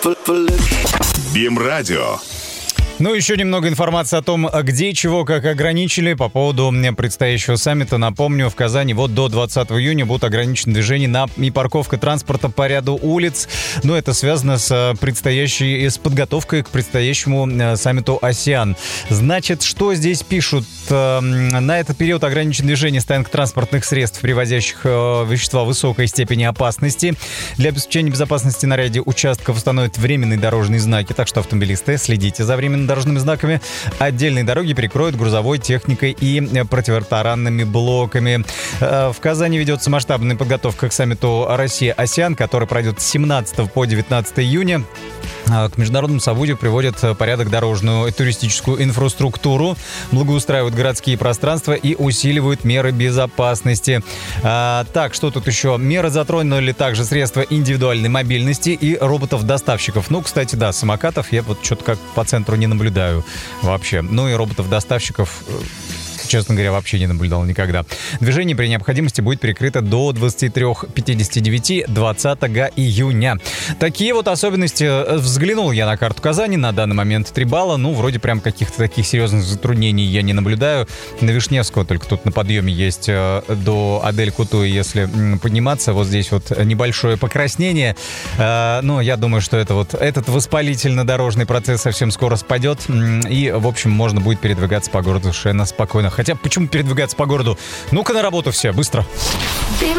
БИМ-радио. Ну, еще немного информации о том, где, чего, как ограничили по поводу предстоящего саммита. Напомню, в Казани вот до 20 июня будут ограничены движения и парковка транспорта по ряду улиц. Но это связано с подготовкой к предстоящему саммиту АСЕАН. Значит, что здесь пишут? На этот период ограничено движение стоянок транспортных средств, привозящих вещества высокой степени опасности. Для обеспечения безопасности на ряде участков установят временные дорожные знаки, так что автомобилисты, следите за временными дорожными знаками. Отдельные дороги перекроют грузовой техникой и противотаранными блоками. В Казани ведется масштабная подготовка к саммиту Россия-АСЕАН, который пройдет с 17 по 19 июня. К международному событию приводят порядок дорожную и туристическую инфраструктуру, благоустраивают городские пространства и усиливают меры безопасности. Так, что тут еще? Меры затронули также средства индивидуальной мобильности и роботов-доставщиков. Ну, кстати, да, самокатов я вот что-то как по центру не наблюдаю вообще. Ну и роботов-доставщиков, честно говоря, вообще не наблюдал никогда. Движение при необходимости будет перекрыто до 23:59 20 июня. Такие вот особенности. Взглянул я на карту Казани. На данный момент 3 балла. Ну, вроде прям каких-то таких серьезных затруднений я не наблюдаю. На Вишневского только тут на подъеме есть до Адель-Кутуи, если подниматься. Вот здесь вот небольшое покраснение. Но я думаю, что этот воспалительно-дорожный процесс совсем скоро спадет. И, в общем, можно будет передвигаться по городу совершенно спокойно. Хотя, почему передвигаться по городу? Ну-ка на работу все, быстро.